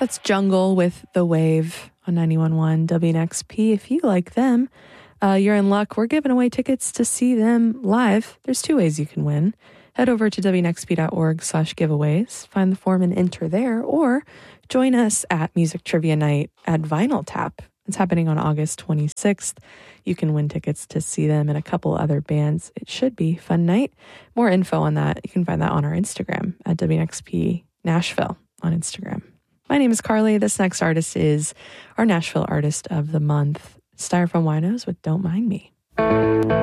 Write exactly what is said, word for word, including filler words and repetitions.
That's Jungle with The Wave on ninety-one point one W N X P. If you like them, uh, you're in luck. We're giving away tickets to see them live. There's two ways you can win. Head over to W N X P dot org slash giveaways. Find the form and enter there. Or join us at Music Trivia Night at Vinyl Tap. It's happening on August twenty-sixth. You can win tickets to see them and a couple other bands. It should be a fun night. More info on that, you can find that on our Instagram at W N X P Nashville on Instagram. My name is Carly. This next artist is our Nashville Artist of the Month, Styrofoam Winos with Don't Mind Me.